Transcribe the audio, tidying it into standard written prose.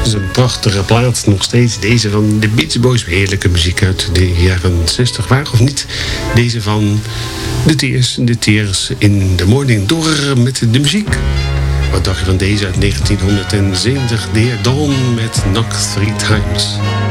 is een prachtige plaat, nog steeds. Deze van de Beach Boys, heerlijke muziek uit de jaren 60. Waar of niet? Deze van de Tears in the Morning. Door met de muziek. Wat dacht je van deze uit 1970? Dear Dawn met Knock 3 Times.